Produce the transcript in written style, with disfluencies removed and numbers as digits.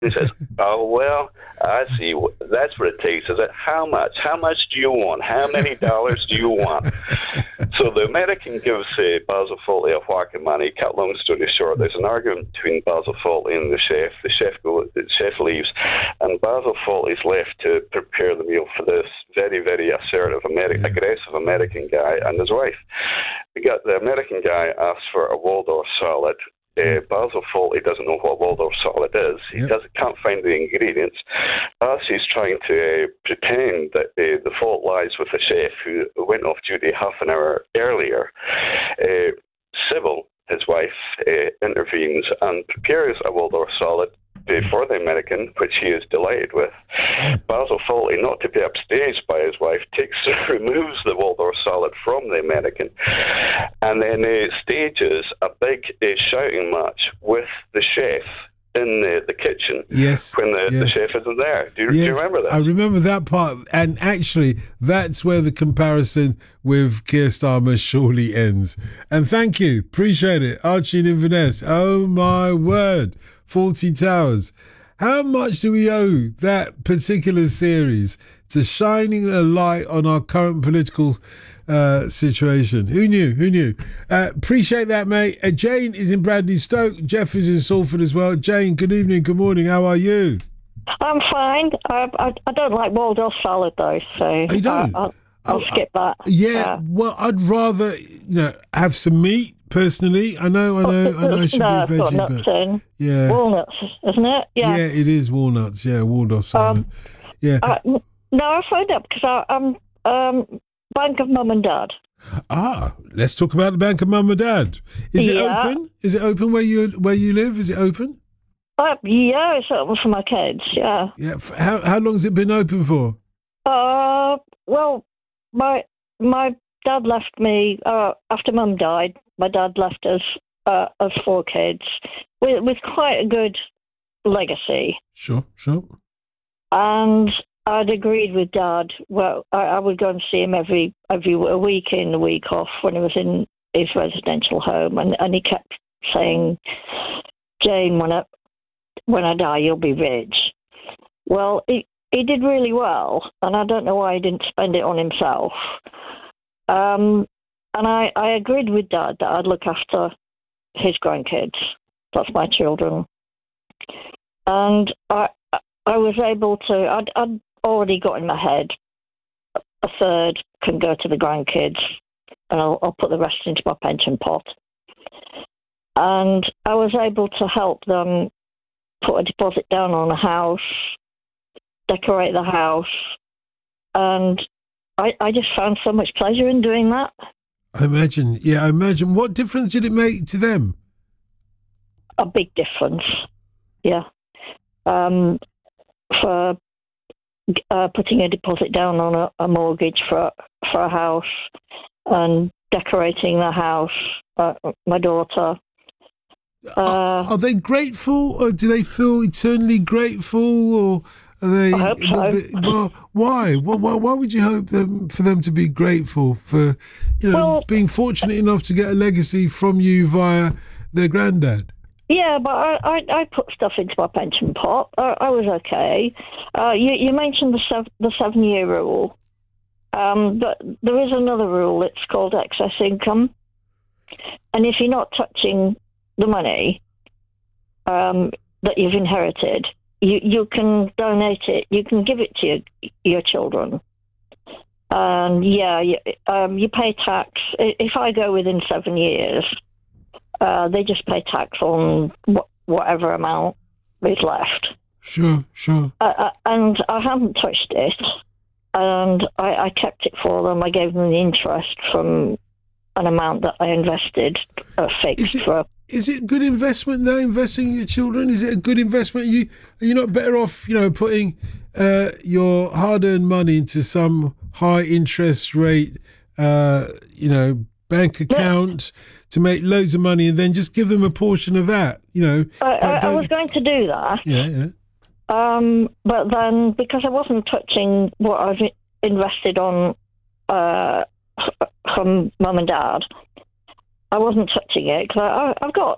He says, "Oh, well, I see. That's what it takes. Is it how much? How much do you want? How many dollars do you want?" So the American gives Basil Fawlty a whack of money. Cut long story short, there's an argument between Basil Fawlty and the chef. The chef leaves, and Basil Fawlty's left to prepare the meal for this very, very assertive, aggressive American guy and his wife. The American guy asks for a Waldorf salad. Basil Fawlty doesn't know what Waldorf salad is. He can't find the ingredients. Bassy's trying to pretend that the fault lies with the chef who went off duty half an hour earlier. Sybil, his wife, intervenes and prepares a Waldorf salad for the American, which he is delighted with. Basil Fawlty, not to be upstaged by his wife, removes the Waldorf salad from the American, and then stages a big shouting match with the chef in the kitchen. Yes, when the chef isn't there. Do you remember that? I remember that part, and actually, that's where the comparison with Keir Starmer surely ends. And thank you, appreciate it, Archie and Inverness. Oh my word. Fawlty Towers. How much do we owe that particular series to shining a light on our current political situation? Who knew? Appreciate that, mate. Jane is in Bradley Stoke. Jeff is in Salford as well. Jane, good evening, good morning. How are you? I'm fine. I don't like Waldorf salad, though, so you don't? I'll skip that. Yeah, well, I'd rather have some meat. Personally, I know I should be veggie, nuts but in. Yeah, walnuts, isn't it? Yeah, it is walnuts. Yeah, Waldorf salad. No, I phoned up because I'm Bank of Mum and Dad. Let's talk about the Bank of Mum and Dad. Is it open? Is it open where you live? Is it open? Yeah, it's open for my kids. Yeah. Yeah. How long has it been open for? Well, my dad left me after Mum died. My dad left us 4 kids with quite a good legacy. Sure. And I'd agreed with Dad. Well, I would go and see him every week in, a week off when he was in his residential home, and he kept saying, "Jane, when I die, you'll be rich." Well, he did really well, and I don't know why he didn't spend it on himself. And I agreed with Dad that I'd look after his grandkids. That's my children. And I was able to, I'd already got in my head, a third can go to the grandkids, and I'll put the rest into my pension pot. And I was able to help them put a deposit down on a house, decorate the house, and I just found so much pleasure in doing that. I imagine. What difference did it make to them? A big difference, yeah. For putting a deposit down on a mortgage for a house and decorating the house, my daughter. Are they grateful, or do they feel eternally grateful, or are they? I hope so. Well, why? Why would you hope for them to be grateful for, being fortunate enough to get a legacy from you via their granddad? Yeah, but I put stuff into my pension pot. I was okay. You mentioned the 7-year rule, but there is another rule. It's called excess income, and if you're not touching the money that you've inherited, you can donate it. You can give it to your children. And you pay tax. If I go within 7 years, they just pay tax on whatever amount is left. Sure. And I haven't touched it, and I kept it for them. I gave them the interest from an amount that I invested fixed for. Is it good investment though? Investing in your children, is it a good investment? Are you not better off, putting your hard-earned money into some high interest rate, bank account to make loads of money, and then just give them a portion of that? I was going to do that. Yeah. But then because I wasn't touching what I've invested on from Mum and Dad, I wasn't touching it because I've got